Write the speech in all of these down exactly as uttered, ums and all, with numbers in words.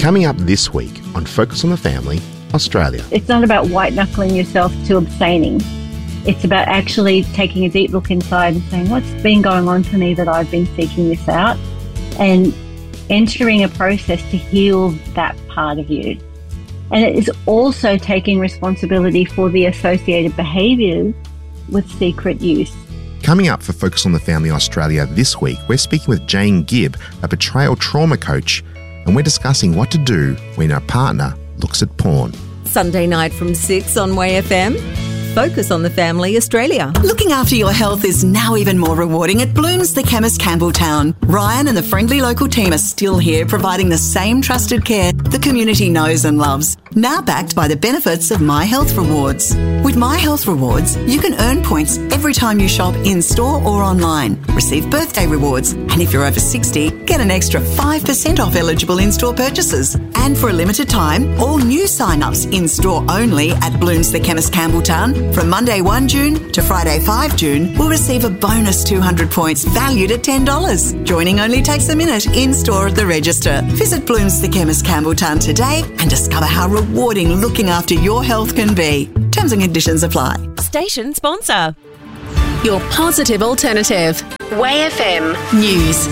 Coming up this week on Focus on the Family, Australia. It's not about white-knuckling yourself to abstaining. It's about actually taking a deep look inside and saying, what's been going on for me that I've been seeking this out? And entering a process to heal that part of you. And it is also taking responsibility for the associated behaviours with secret use. Coming up for Focus on the Family Australia this week, we're speaking with Jane Gibb, a betrayal trauma coach, and we're discussing what to do when a partner looks at porn. Sunday night from six on Way F M. Focus on the Family Australia. Looking after your health is now even more rewarding at Blooms The Chemist Campbelltown. Ryan and the friendly local team are still here providing the same trusted care the community knows and loves. Now backed by the benefits of My Health Rewards. With My Health Rewards, you can earn points every time you shop in-store or online, receive birthday rewards, and if you're over sixty, get an extra five percent off eligible in-store purchases. And for a limited time, all new sign-ups in-store only at Blooms The Chemist Campbelltown from Monday the first of June to Friday the fifth of June will receive a bonus two hundred points valued at ten dollars. Joining only takes a minute in-store at the register. Visit Blooms The Chemist Campbelltown today and discover how rewarding looking after your health can be. Terms and conditions apply. Station sponsor. Your positive alternative. Way F M News.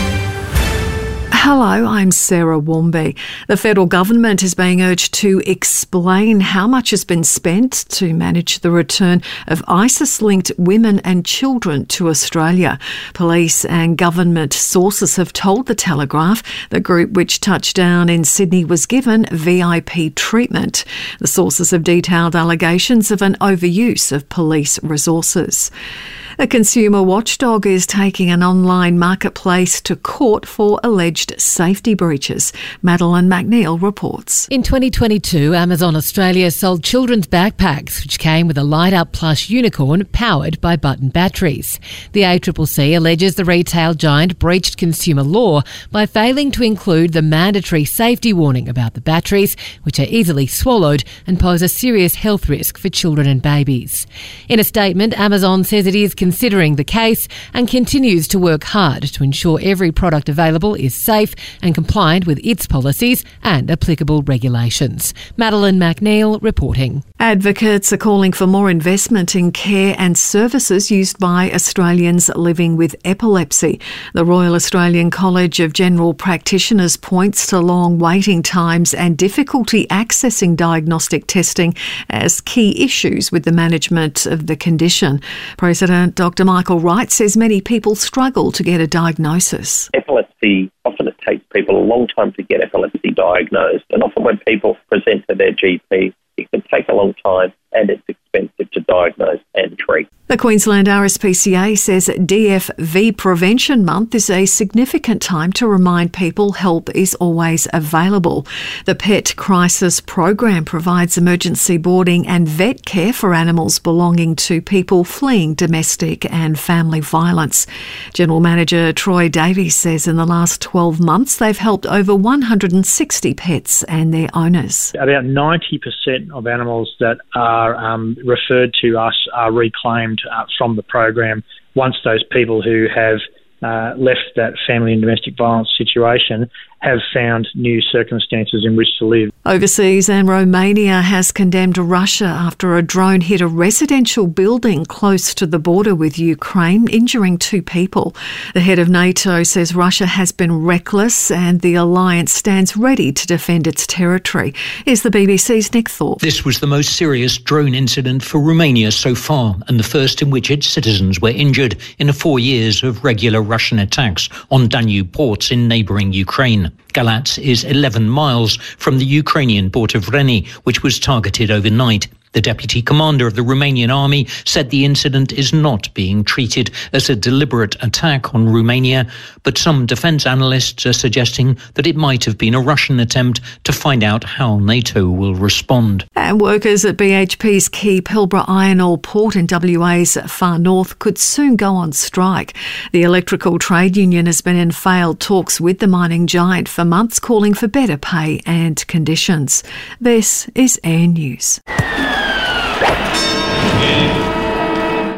Hello, I'm Sarah Warmby. The federal government is being urged to explain how much has been spent to manage the return of ISIS-linked women and children to Australia. Police and government sources have told The Telegraph the group which touched down in Sydney was given V I P treatment. The sources have detailed allegations of an overuse of police resources. A consumer watchdog is taking an online marketplace to court for alleged safety breaches. Madeline McNeil reports. In twenty twenty-two, Amazon Australia sold children's backpacks, which came with a light-up plush unicorn powered by button batteries. The A C C C alleges the retail giant breached consumer law by failing to include the mandatory safety warning about the batteries, which are easily swallowed and pose a serious health risk for children and babies. In a statement, Amazon says it is considering the case and continues to work hard to ensure every product available is safe and compliant with its policies and applicable regulations. Madeline McNeil reporting. Advocates are calling for more investment in care and services used by Australians living with epilepsy. The Royal Australian College of General Practitioners points to long waiting times and difficulty accessing diagnostic testing as key issues with the management of the condition. President Doctor Michael Wright says many people struggle to get a diagnosis. Epilepsy, often it takes people a long time to get epilepsy diagnosed, and often when people present to their G P, it can take a long time and it's expensive to diagnose and treat. The Queensland R S P C A says D F V Prevention Month is a significant time to remind people help is always available. The Pet Crisis Program provides emergency boarding and vet care for animals belonging to people fleeing domestic and family violence. General Manager Troy Davies says in the last twelve months they've helped over one hundred sixty pets and their owners. About ninety percent of animals that are um, referred to us are reclaimed Uh, from the program once those people who have uh, left that family and domestic violence situation have found new circumstances in which to live. Overseas, and Romania has condemned Russia after a drone hit a residential building close to the border with Ukraine, injuring two people. The head of NATO says Russia has been reckless and the alliance stands ready to defend its territory. Here's the B B C's Nick Thorpe. This was the most serious drone incident for Romania so far, and the first in which its citizens were injured in four years of regular Russian attacks on Danube ports in neighbouring Ukraine. Galatz is eleven miles from the Ukrainian port of Reni, which was targeted overnight. The deputy commander of the Romanian army said the incident is not being treated as a deliberate attack on Romania, but some defence analysts are suggesting that it might have been a Russian attempt to find out how NATO will respond. And workers at B H P's key Pilbara iron ore port in W A's far north could soon go on strike. The Electrical Trade Union has been in failed talks with the mining giant for months, calling for better pay and conditions. This is Air News.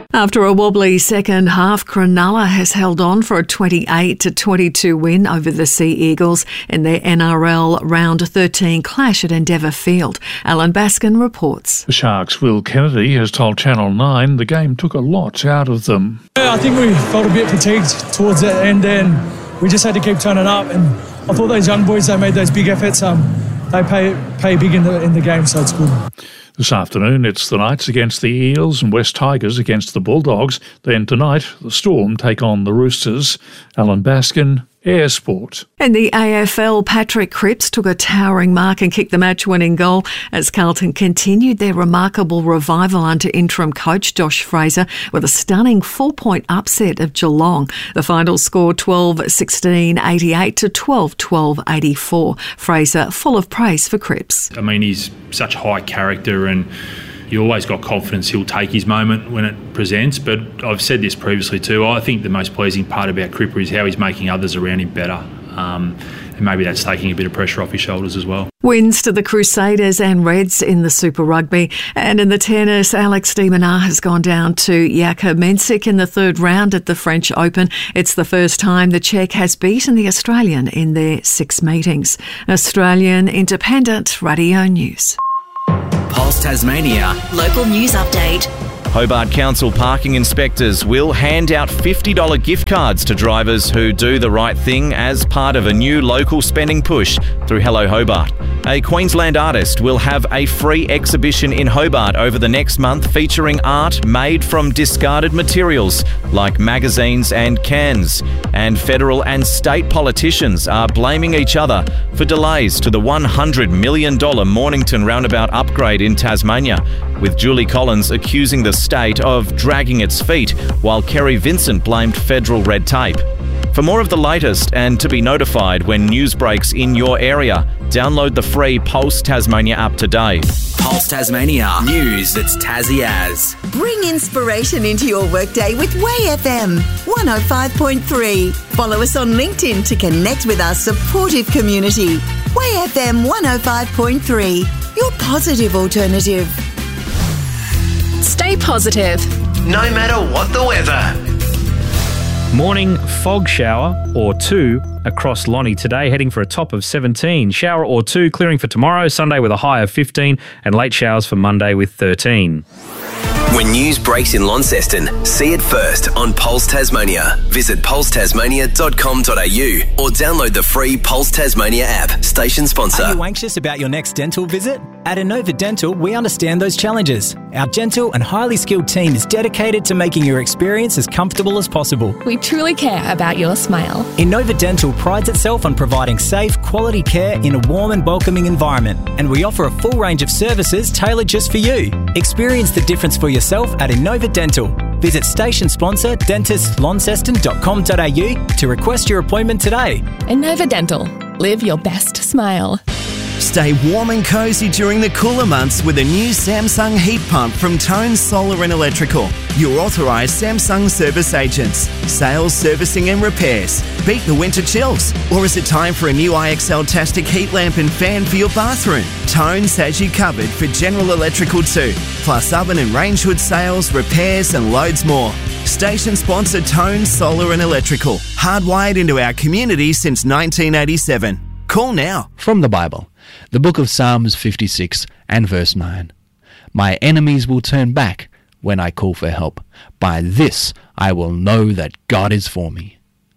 After a wobbly second half, Cronulla has held on for a twenty-eight to twenty-two win over the Sea Eagles in their N R L Round thirteen clash at Endeavour Field. Alan Baskin reports. The Sharks' Will Kennedy has told Channel nine the game took a lot out of them. Yeah, I think we felt a bit fatigued towards the end then. We just had to keep turning up, and I thought those young boys that made those big efforts, um, they pay pay big in the in the game, so it's good. This afternoon, it's the Knights against the Eels and West Tigers against the Bulldogs. Then tonight, the Storm take on the Roosters. Alan Baskin, Air Sport. In the A F L, Patrick Cripps took a towering mark and kicked the match-winning goal as Carlton continued their remarkable revival under interim coach Josh Fraser with a stunning four-point upset of Geelong. The final score twelve sixteen eighty-eight to twelve twelve eighty-four. Fraser full of praise for Cripps. I mean, he's such high character and you always got confidence he'll take his moment when it presents, but I've said this previously too, I think the most pleasing part about Cripper is how he's making others around him better, um, and maybe that's taking a bit of pressure off his shoulders as well. Wins to the Crusaders and Reds in the Super Rugby. And in the tennis, Alex de Minaur has gone down to Jaka Mensik in the third round at the French Open. It's the first time the Czech has beaten the Australian in their six meetings. Australian Independent Radio News. Pulse Tasmania. Local news update. Hobart Council parking inspectors will hand out fifty dollars gift cards to drivers who do the right thing as part of a new local spending push through Hello Hobart. A Queensland artist will have a free exhibition in Hobart over the next month featuring art made from discarded materials like magazines and cans. And federal and state politicians are blaming each other for delays to the one hundred million dollars Mornington roundabout upgrade in Tasmania, with Julie Collins accusing the state of dragging its feet, while Kerry Vincent blamed federal red tape. For more of the latest and to be notified when news breaks in your area, download the free Pulse Tasmania app today. Pulse Tasmania. News that's Tassie as. Bring inspiration into your workday with Way F M one oh five point three. Follow us on LinkedIn to connect with our supportive community. Way F M one oh five point three. Your positive alternative. Stay positive. No matter what the weather. Morning fog shower or two across Lonnie today, heading for a top of seventeen. Shower or two clearing for tomorrow, Sunday with a high of fifteen, and late showers for Monday with thirteen. When news breaks in Launceston, see it first on Pulse Tasmania. Visit pulse tasmania dot com dot a u or download the free Pulse Tasmania app. Station sponsor. Are you anxious about your next dental visit? At Innova Dental, we understand those challenges. Our gentle and highly skilled team is dedicated to making your experience as comfortable as possible. We truly care about your smile. Innova Dental prides itself on providing safe, quality care in a warm and welcoming environment, and we offer a full range of services tailored just for you. Experience the difference for yourself at Innova Dental. Visit station sponsor dentist launceston dot com dot a u to request your appointment today. Innova Dental. Live your best smile. Stay warm and cosy during the cooler months with a new Samsung heat pump from Tone Solar and Electrical. Your authorised Samsung service agents. Sales, servicing and repairs. Beat the winter chills. Or is it time for a new I X L-tastic heat lamp and fan for your bathroom? Tone's has you covered for General Electrical too. Plus oven and range hood sales, repairs and loads more. Station sponsor Tone Solar and Electrical. Hardwired into our community since nineteen eighty-seven. Call now. From the Bible, the book of Psalms fifty-six and verse nine. My enemies will turn back when I call for help. By this I will know that God is for me.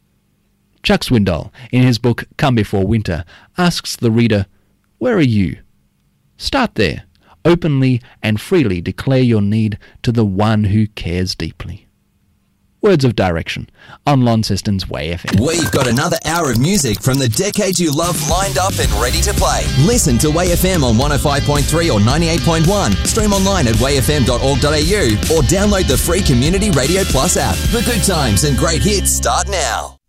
Chuck Swindoll, in his book Come Before Winter, asks the reader, where are you? Start there. Openly and freely declare your need to the one who cares deeply. Words of direction on Launceston's Way F M. We've got another hour of music from the decades you love lined up and ready to play. Listen to Way F M on one oh five point three or ninety-eight point one. Stream online at way f m dot org dot a u or download the free Community Radio Plus app. The good times and great hits start now.